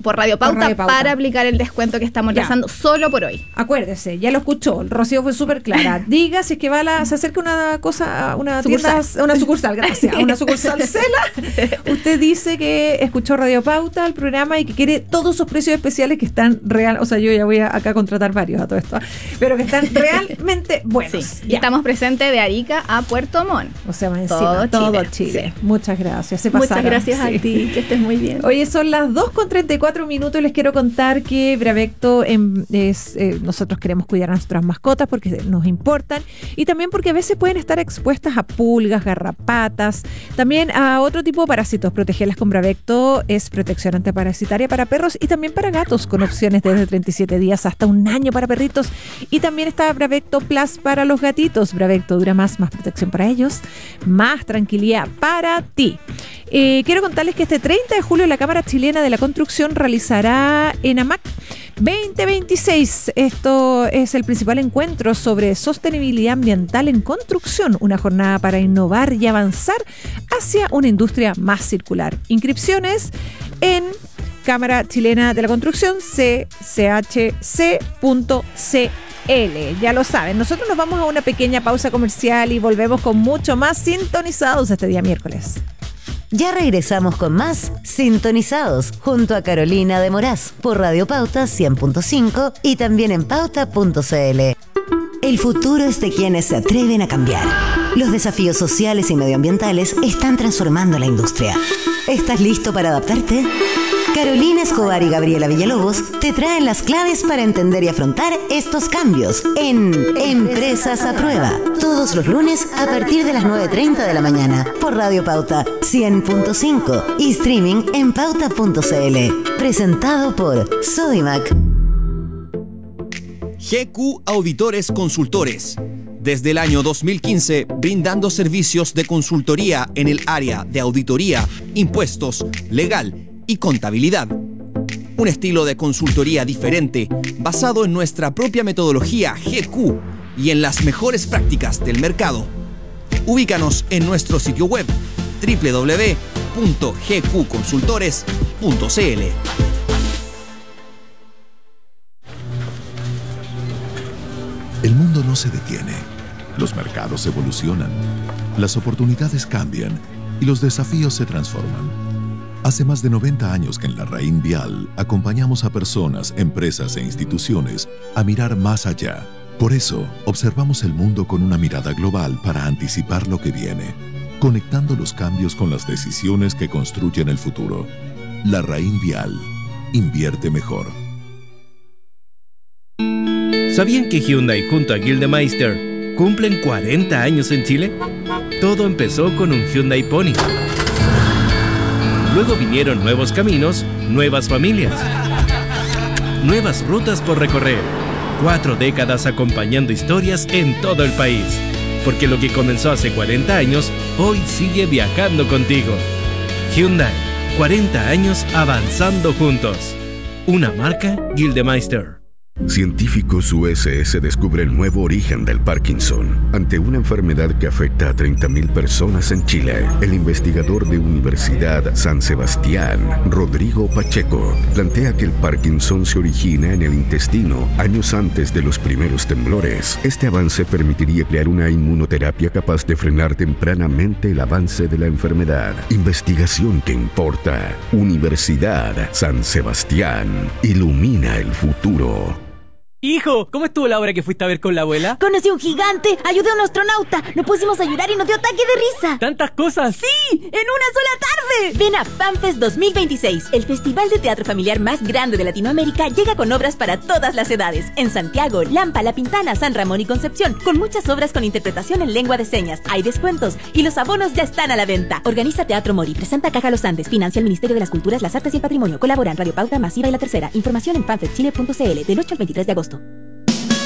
por Radio Pauta, para aplicar el descuento que estamos lanzando solo por hoy. Acuérdese, ya lo escuchó, Rocío fue súper clara. Diga si es que se acerca una tienda, una sucursal, gracias, a una sucursal Cela. Usted dice que escuchó Radio Pauta, el programa, y que quiere todos esos precios especiales que están real, o sea, yo ya voy acá a contratar varios a todo esto, pero que están realmente buenos. Sí, y estamos presentes de Arica a Puerto Montt. O sea, encima, todo Chile. Sí. Muchas gracias. Muchas gracias a ti, que estés muy bien. Oye, son las 2:34 minutos. Les quiero contar que Bravecto nosotros queremos cuidar a nuestras mascotas porque nos importan y también porque a veces pueden estar expuestas a pulgas, garrapatas, también a otro tipo de parásitos. Protegerlas con Bravecto es protección antiparasitaria para perros y también para gatos, con opciones desde 37 días hasta un año para perritos. Y también está Bravecto Plus para los gatitos. Bravecto dura más protección para ellos, más tranquilidad para ti. Quiero contarles que este 30 de julio la Cámara Chilena de la Construcción realizará en AMAC 2026. Esto es el principal encuentro sobre sostenibilidad ambiental en construcción, una jornada para innovar y avanzar hacia una industria más circular. Inscripciones en Cámara Chilena de la Construcción, chc.cl. Ya lo saben, nosotros nos vamos a una pequeña pausa comercial y volvemos con mucho más Sintonizados este día miércoles. Ya regresamos con más Sintonizados junto a Carolina de Moraz por Radio Pauta 100.5 y también en pauta.cl. El futuro es de quienes se atreven a cambiar. Los desafíos sociales y medioambientales están transformando la industria. ¿Estás listo para adaptarte? Carolina Escobar y Gabriela Villalobos te traen las claves para entender y afrontar estos cambios en Empresas a Prueba, todos los lunes a partir de las 9:30 de la mañana por Radio Pauta 100.5 y streaming en pauta.cl. Presentado por Sodimac. GQ Auditores Consultores. Desde el año 2015, brindando servicios de consultoría en el área de auditoría, impuestos, legal y contabilidad. Un estilo de consultoría diferente, basado en nuestra propia metodología GQ y en las mejores prácticas del mercado. Ubícanos en nuestro sitio web www.gqconsultores.cl. El mundo no se detiene. Los mercados evolucionan, las oportunidades cambian y los desafíos se transforman. Hace más de 90 años que en La Raín Vial acompañamos a personas, empresas e instituciones a mirar más allá. Por eso, observamos el mundo con una mirada global para anticipar lo que viene, conectando los cambios con las decisiones que construyen el futuro. La Raín Vial. Invierte mejor. ¿Sabían que Hyundai junto a Gildemeister cumplen 40 años en Chile? Todo empezó con un Hyundai Pony. Luego vinieron nuevos caminos, nuevas familias, nuevas rutas por recorrer. 4 décadas acompañando historias en todo el país. Porque lo que comenzó hace 40 años, hoy sigue viajando contigo. Hyundai, 40 años avanzando juntos. Una marca Gildemeister. Científicos USS descubre el nuevo origen del Parkinson. Ante una enfermedad que afecta a 30.000 personas en Chile, el investigador de Universidad San Sebastián, Rodrigo Pacheco, plantea que el Parkinson se origina en el intestino años antes de los primeros temblores. Este avance permitiría crear una inmunoterapia capaz de frenar tempranamente el avance de la enfermedad. Investigación que importa. Universidad San Sebastián. Ilumina el futuro. Hijo, ¿cómo estuvo la obra que fuiste a ver con la abuela? Conocí a un gigante, ayudé a un astronauta, nos pusimos a llorar y nos dio ataque de risa. ¿Tantas cosas? ¡Sí! ¡En una sola tarde! Ven a FanFest 2026, el festival de teatro familiar más grande de Latinoamérica llega con obras para todas las edades. En Santiago, Lampa, La Pintana, San Ramón y Concepción, con muchas obras con interpretación en lengua de señas. Hay descuentos y los abonos ya están a la venta. Organiza Teatro Mori, presenta Caja Los Andes, financia el Ministerio de las Culturas, las Artes y el Patrimonio. Colaboran Radio Pauta, Masiva y La Tercera. Información en fanfestchile.cl del 8 al 23 de agosto.